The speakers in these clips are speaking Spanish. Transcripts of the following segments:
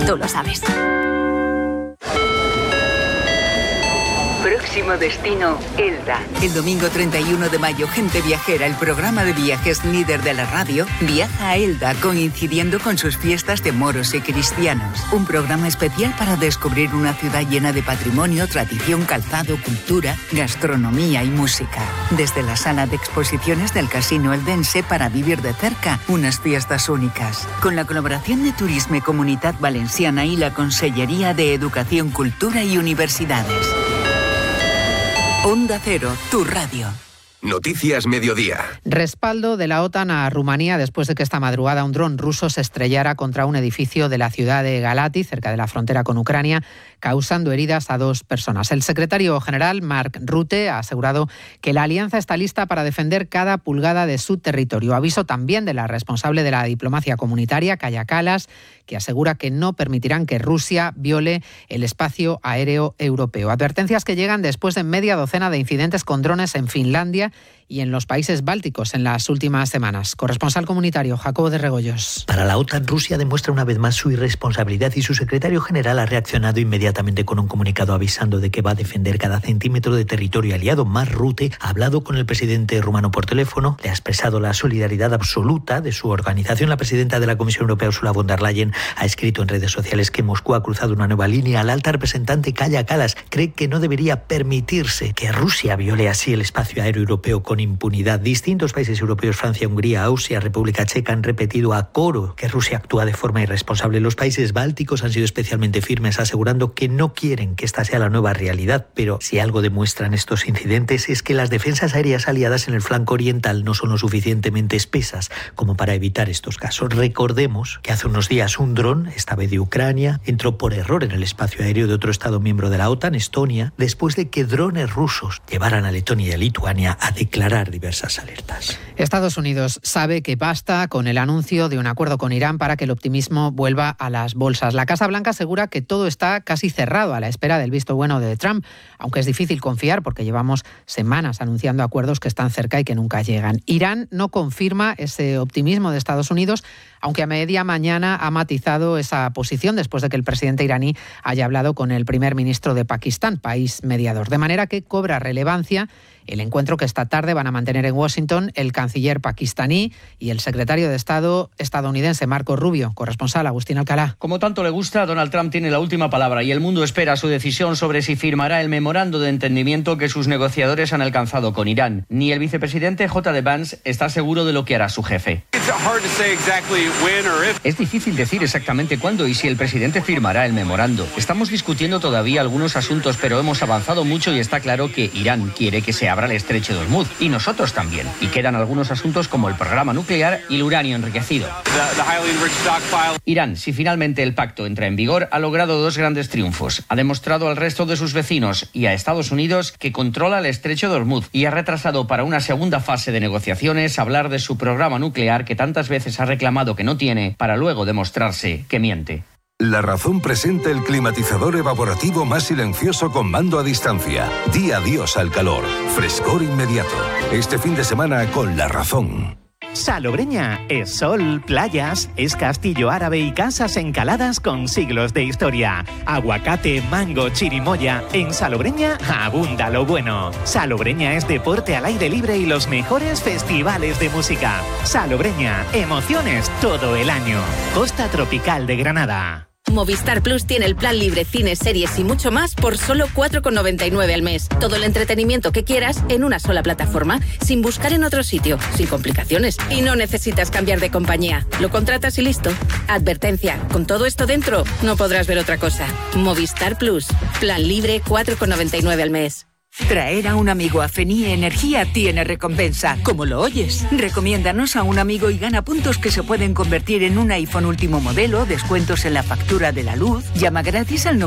Tú lo sabes. Próximo destino, Elda. El domingo 31 de mayo, Gente Viajera, el programa de viajes líder de la radio, viaja a Elda, coincidiendo con sus fiestas de moros y cristianos. Un programa especial para descubrir una ciudad llena de patrimonio, tradición, calzado, cultura, gastronomía y música. Desde la sala de exposiciones del Casino Eldense para vivir de cerca unas fiestas únicas. Con la colaboración de Turisme y Comunitat Valenciana y la Consellería de Educación, Cultura y Universidades. Onda Cero, tu radio. Noticias Mediodía. Respaldo de la OTAN a Rumanía después de que esta madrugada un dron ruso se estrellara contra un edificio de la ciudad de Galati, cerca de la frontera con Ucrania, causando heridas a 2 personas. El secretario general, Mark Rutte, ha asegurado que la alianza está lista para defender cada pulgada de su territorio. Aviso también de la responsable de la diplomacia comunitaria, Kaja Kallas, que asegura que no permitirán que Rusia viole el espacio aéreo europeo. Advertencias que llegan después de media docena de incidentes con drones en Finlandia y en los países bálticos en las últimas semanas. Corresponsal comunitario, Jacobo de Regoyos. Para la OTAN, Rusia demuestra una vez más su irresponsabilidad y su secretario general ha reaccionado inmediatamente con un comunicado avisando de que va a defender cada centímetro de territorio aliado. Mark Rutte ha hablado con el presidente rumano por teléfono, le ha expresado la solidaridad absoluta de su organización. La presidenta de la Comisión Europea, Ursula von der Leyen, ha escrito en redes sociales que Moscú ha cruzado una nueva línea. La alta representante Kaja Kallas cree que no debería permitirse que Rusia viole así el espacio aéreo europeo con impunidad. Distintos países europeos, Francia, Hungría, Austria, República Checa, han repetido a coro que Rusia actúa de forma irresponsable. Los países bálticos han sido especialmente firmes, asegurando que no quieren que esta sea la nueva realidad. Pero si algo demuestran estos incidentes es que las defensas aéreas aliadas en el flanco oriental no son lo suficientemente espesas como para evitar estos casos. Recordemos que hace unos días un dron, esta vez de Ucrania, entró por error en el espacio aéreo de otro Estado miembro de la OTAN, Estonia, después de que drones rusos llevaran a Letonia y a Lituania a declarar diversas alertas. Estados Unidos sabe que basta con el anuncio de un acuerdo con Irán para que el optimismo vuelva a las bolsas. La Casa Blanca asegura que todo está casi cerrado a la espera del visto bueno de Trump, aunque es difícil confiar porque llevamos semanas anunciando acuerdos que están cerca y que nunca llegan. Irán no confirma ese optimismo de Estados Unidos, aunque a media mañana ha matizado esa posición después de que el presidente iraní haya hablado con el primer ministro de Pakistán, país mediador. De manera que cobra relevancia el encuentro que esta tarde van a mantener en Washington el canciller pakistaní y el secretario de Estado estadounidense, Marco Rubio. Corresponsal, Agustín Alcalá. Como tanto le gusta, Donald Trump tiene la última palabra y el mundo espera su decisión sobre si firmará el memorando de entendimiento que sus negociadores han alcanzado con Irán. Ni el vicepresidente J.D. Vance está seguro de lo que hará su jefe. Es difícil decir exactamente cuándo y si el presidente firmará el memorando. Estamos discutiendo todavía algunos asuntos, pero hemos avanzado mucho y está claro que Irán quiere que se abra el estrecho de Hormuz y nosotros también. Y quedan algunos asuntos como el programa nuclear y el uranio enriquecido. Irán, si finalmente el pacto entra en vigor, ha logrado 2 grandes triunfos. Ha demostrado al resto de sus vecinos y a Estados Unidos que controla el estrecho de Hormuz y ha retrasado para una segunda fase de negociaciones hablar de su programa nuclear que tantas veces ha reclamado que no tiene, para luego demostrarse que miente. La Razón presenta el climatizador evaporativo más silencioso con mando a distancia. Di adiós al calor. Frescor inmediato. Este fin de semana con La Razón. Salobreña es sol, playas, es castillo árabe y casas encaladas con siglos de historia. Aguacate, mango, chirimoya. En Salobreña abunda lo bueno. Salobreña es deporte al aire libre y los mejores festivales de música. Salobreña, emociones todo el año. Costa Tropical de Granada. Movistar Plus tiene el plan libre, cines, series y mucho más por solo 4,99 al mes. Todo el entretenimiento que quieras en una sola plataforma, sin buscar en otro sitio, sin complicaciones. Y no necesitas cambiar de compañía. Lo contratas y listo. Advertencia, con todo esto dentro, no podrás ver otra cosa. Movistar Plus, plan libre, 4,99 al mes. Traer a un amigo a Fenie Energía tiene recompensa, como lo oyes. Recomiéndanos a un amigo y gana puntos que se pueden convertir en un iPhone último modelo, descuentos en la factura de la luz. Llama gratis al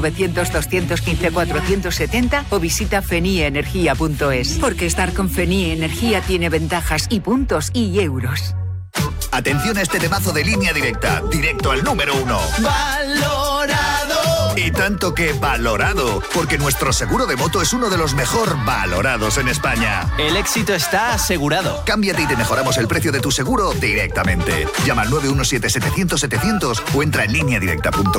900-215-470 o visita fenieenergia.es. Porque estar con Fenie Energía tiene ventajas y puntos y euros. Atención a este temazo de Línea Directa, directo al número 1. ¡Valorado! Y tanto que valorado, porque nuestro seguro de moto es uno de los mejor valorados en España. El éxito está asegurado. Cámbiate y te mejoramos el precio de tu seguro directamente. Llama al 917-700-700 o entra en lineadirecta.com.